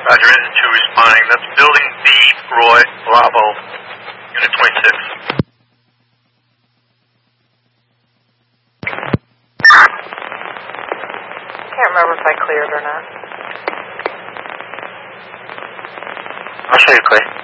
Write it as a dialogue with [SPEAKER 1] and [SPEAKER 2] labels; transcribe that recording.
[SPEAKER 1] Roger, engine 2 responding. That's building B, Roy, Bravo, unit 26.
[SPEAKER 2] Can't remember if I cleared or not.
[SPEAKER 1] I'll show you, Clay.